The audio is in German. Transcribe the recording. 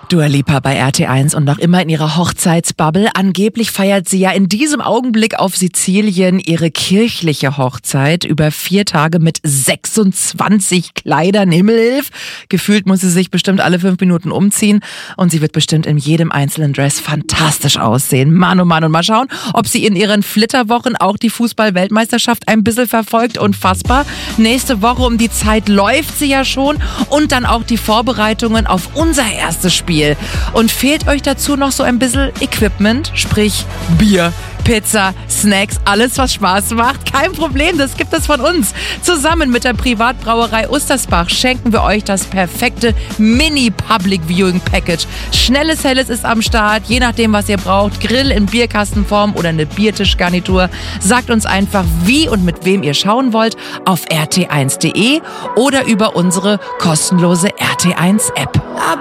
Dua Lipa bei RT1 und noch immer in ihrer Hochzeitsbubble. Angeblich feiert sie ja in diesem Augenblick auf Sizilien ihre kirchliche Hochzeit. Über 4 Tage mit 26 Kleidern. Himmelhilf. Gefühlt muss sie sich bestimmt alle 5 Minuten umziehen. Und sie wird bestimmt in jedem einzelnen Dress fantastisch aussehen. Mann, oh Mann. Und mal schauen, ob sie in ihren Flitterwochen auch die Fußball-Weltmeisterschaft ein bisschen verfolgt. Unfassbar. Nächste Woche um die Zeit läuft sie ja schon. Und dann auch die Vorbereitungen auf unser erstes Spiel. Und fehlt euch dazu noch so ein bisschen Equipment, sprich Bier, Pizza, Snacks, alles was Spaß macht? Kein Problem, das gibt es von uns. Zusammen mit der Privatbrauerei Ustersbach schenken wir euch das perfekte Mini-Public-Viewing-Package. Schnelles Helles ist am Start, je nachdem was ihr braucht. Grill in Bierkastenform oder eine Biertischgarnitur. Sagt uns einfach, wie und mit wem ihr schauen wollt auf rt1.de oder über unsere kostenlose RT1-App.